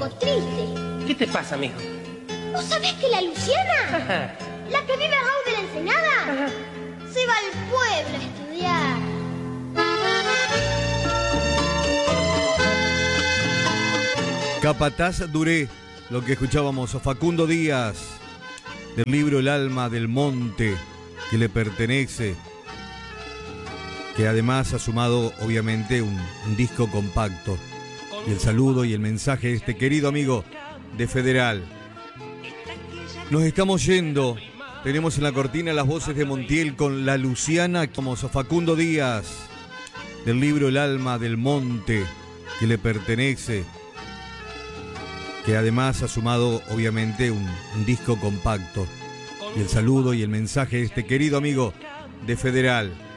poco triste. ¿Qué te pasa, mijo? ¿Vos sabés que la Luciana, la que vive al lado de la Ensenada, se va al pueblo a estudiar? Capataz Duré, lo que escuchábamos a Facundo Díaz, del libro El alma del monte, que le pertenece, que además ha sumado obviamente un disco compacto. Y el saludo y el mensaje de este querido amigo de Federal. Nos estamos yendo. Tenemos en la cortina las voces de Montiel con La Luciana. Vamos a Facundo Díaz, del libro El alma del monte, que le pertenece, que además ha sumado obviamente un disco compacto. Y el saludo y el mensaje de este querido amigo de Federal.